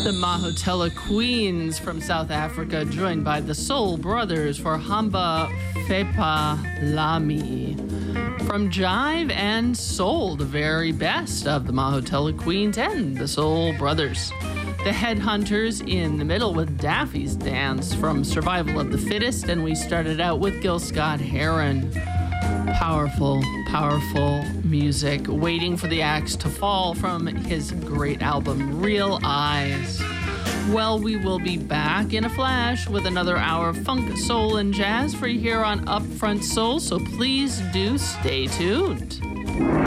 The Mahotella Queens from South Africa, joined by the Soul Brothers for Hamba Fepa Lami. From Jive and Soul, the very best of the Mahotella Queens and the Soul Brothers. The Headhunters in the middle with Daffy's Dance from Survival of the Fittest, and we started out with Gil Scott-Heron. Powerful, powerful music. Waiting for the Axe to Fall from his great album, Real Eyes. Well, we will be back in a flash with another hour of funk, soul, and jazz for you here on Upfront Soul, so please do stay tuned.